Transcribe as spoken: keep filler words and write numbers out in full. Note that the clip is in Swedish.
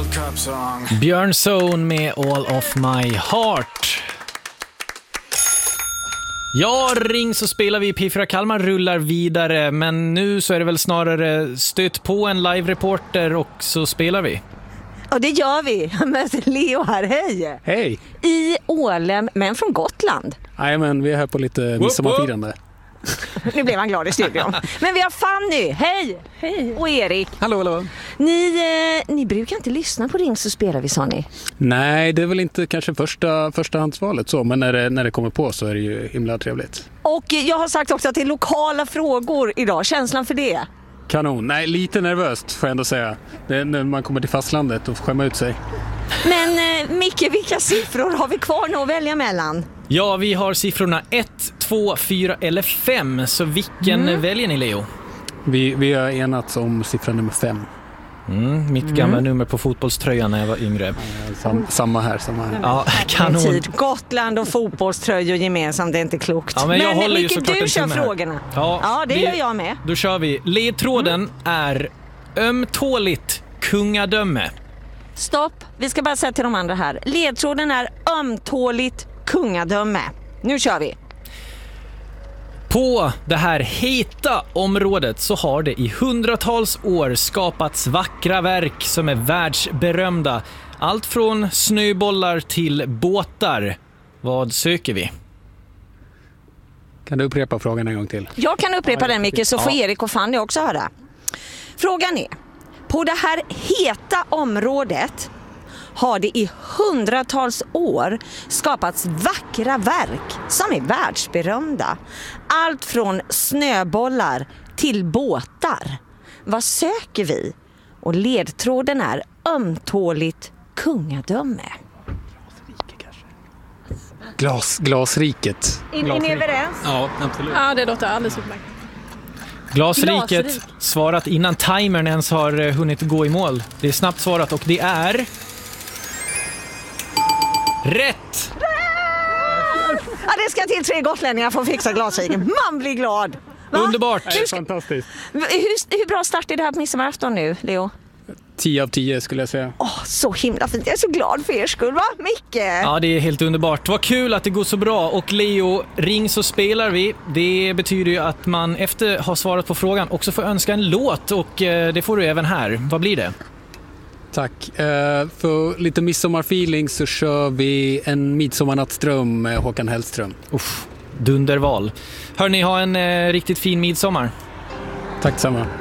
Björn Zone med All of My Heart. Ja, ring så spelar vi. P fyra Kalmar rullar vidare, men nu så är det väl snarare stöt på en live-reporter och så spelar vi. Ja, det gör vi. Med Leo här, hej! Hej! I Ålem, men från Gotland. Nej, men vi är här på lite midsommarfirande. Nu blev han glad i studion. Men vi har Fanny, hej! Hej! Och Erik. Hallå, hallå. Ni, eh, ni brukar inte lyssna på Ring så spelar vi, sa ni. Nej, det är väl inte kanske första, första handsvalet så, men när det, när det kommer på så är det ju himla trevligt. Och jag har sagt också att det är lokala frågor idag. Känslan för det? Kanon. Nej, lite nervöst får jag ändå säga. Det är när man kommer till fastlandet och får skämma ut sig. Men eh, Micke, vilka siffror har vi kvar nu att välja mellan? Ja, vi har siffrorna ett, två, fyra eller fem. Så vilken mm. väljer ni, Leo? Vi, vi har enats om siffra nummer fem. Mm, mitt gamla mm. nummer på fotbollströjan när jag var yngre. Sam, samma här, samma här. Ja, kanon. Tid. Gotland och fotbollströjor gemensamt, det är inte klokt. Ja, men jag men håller ju Micke, du kör frågorna. Ja, ja, det vi, gör jag med. Då kör vi. Ledtråden mm. är ömtåligt kungadöme. Stopp, vi ska bara säga till de andra här. Ledtråden är ömtåligt kungadöme. Nu kör vi. På det här heta området så har det i hundratals år skapats vackra verk som är världsberömda. Allt från snöbollar till båtar. Vad söker vi? Kan du upprepa frågan en gång till? Jag kan upprepa den, Micke, så får ja. Erik och Fanny också höra. Frågan är, på det här heta området har det i hundratals år skapats vackra verk som är världsberömda. Allt från snöbollar till båtar. Vad söker vi? Och ledtråden är ömtåligt kungadöme. Glas, glasriket. Är ni överens? Ja, absolut. Ja, det låter alldeles utmärkt. Glasriket Glasrik. svarat innan timern ens har hunnit gå i mål. Det är snabbt svarat och det är... Rätt! Ja, det ska till tre gotlänningar för att fixa glasriken. Man blir glad. Va? Underbart! Det är fantastiskt. Hur, hur bra start är det här på midsommarafton nu, Leo? tio av tio skulle jag säga. Åh, så himla fint. Jag är så glad för er skull, va, Micke? Ja, det är helt underbart. Vad kul att det går så bra. Och Leo, ring så spelar vi. Det betyder ju att man efter att ha svarat på frågan också får önska en låt. Och eh, det får du även här. Vad blir det? Tack. Eh, för lite midsommarfeeling så kör vi en midsommarnattsdröm med Håkan Hellström. Uff, dunderval. Hör ni, ha en eh, riktigt fin midsommar. Tack samma.